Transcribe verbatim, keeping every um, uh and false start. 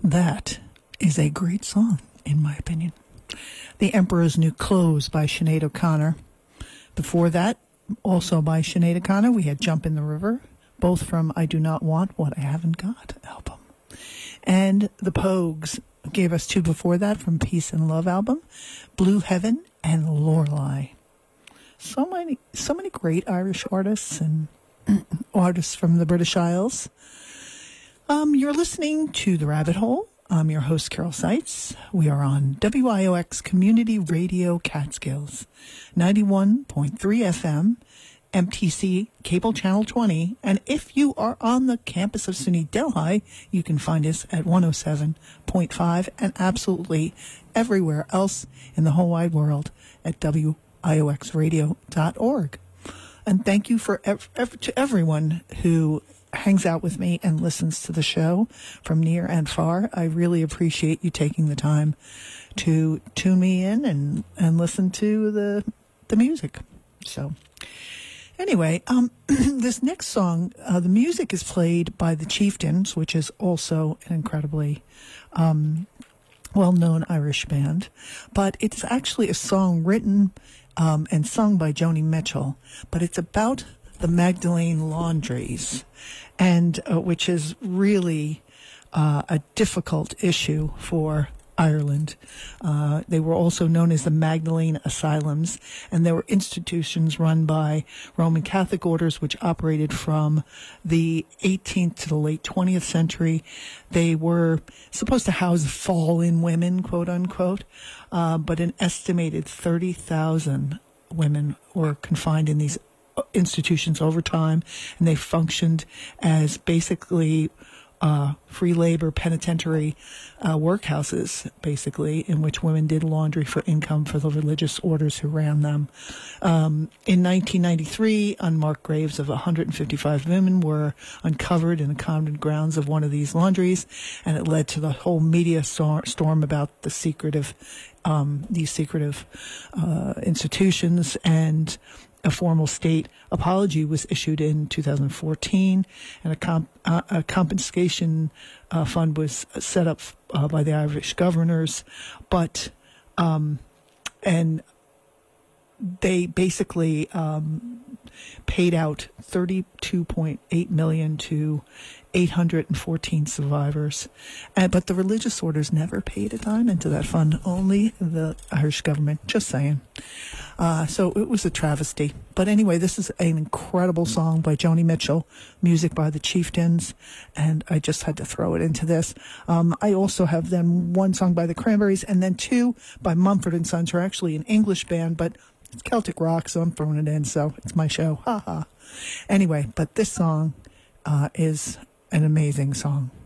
That is a great song, in my opinion. The Emperor's New Clothes by Sinead O'Connor. Before that, also by Sinead O'Connor, we had Jump in the River, both from I Do Not Want What I Haven't Got album. And the Pogues gave us two before that from Peace and Love album, Blue Heaven and Lorelei. So many, so many great Irish artists and artists from the British Isles. Um, you're listening to The Rabbit Hole. I'm your host, Carol Seitz. We are on W I O X Community Radio Catskills, ninety-one point three F M, M T C Cable Channel twenty. And if you are on the campus of SUNY Delhi, you can find us at one oh seven point five and absolutely everywhere else in the whole wide world at W I O X radio dot org. And thank you for ev- ev- to everyone who hangs out with me and listens to the show from near and far. I really appreciate you taking the time to tune me in and, and listen to the the music. So anyway, um, this next song, uh, the music is played by the Chieftains, which is also an incredibly um, well-known Irish band, but it's actually a song written um, and sung by Joni Mitchell, but it's about the Magdalene Laundries, and uh, which is really uh, a difficult issue for Ireland. Uh, they were also known as the Magdalene Asylums, and they were institutions run by Roman Catholic orders which operated from the eighteenth to the late twentieth century. They were supposed to house fall-in women, quote unquote, uh, but an estimated thirty thousand women were confined in these institutions over time, and they functioned as basically uh, free labor penitentiary uh, workhouses, basically, in which women did laundry for income for the religious orders who ran them. Um, in nineteen ninety-three, unmarked graves of one hundred fifty-five women were uncovered in the common grounds of one of these laundries, and it led to the whole media stor- storm about the secretive, um, these secretive uh, institutions, and a formal state apology was issued in two thousand fourteen, and a, comp, uh, a compensation uh, fund was set up uh, by the Irish governors, but um, and they basically um, paid out thirty-two point eight million dollars to eight hundred fourteen survivors, and, but the religious orders never paid a dime into that fund, only the Irish government, just saying. Uh, so it was a travesty. But anyway, this is an incredible song by Joni Mitchell, music by the Chieftains, and I just had to throw it into this. Um, I also have then one song by the Cranberries, and then two by Mumford and Sons, who are actually an English band, but it's Celtic rock, so I'm throwing it in, so it's my show. Ha ha. Anyway, but this song uh, is an amazing song.